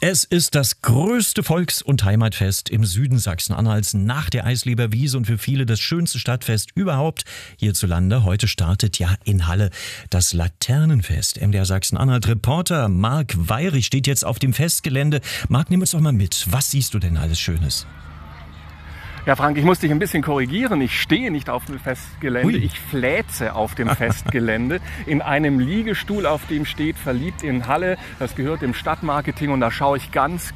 Es ist das größte Volks- und Heimatfest im Süden Sachsen-Anhalts nach der Eisleber Wiese und für viele das schönste Stadtfest überhaupt hierzulande. Heute startet ja in Halle das Laternenfest. MDR Sachsen-Anhalt-Reporter Marc Weyrich steht jetzt auf dem Festgelände. Marc, nimm uns doch mal mit. Was siehst du denn alles Schönes? Ja, Frank, ich muss dich ein bisschen korrigieren. Ich stehe nicht auf dem Festgelände, Ich fläze auf dem Festgelände in einem Liegestuhl, auf dem steht "Verliebt in Halle". Das gehört dem Stadtmarketing und da schaue ich ganz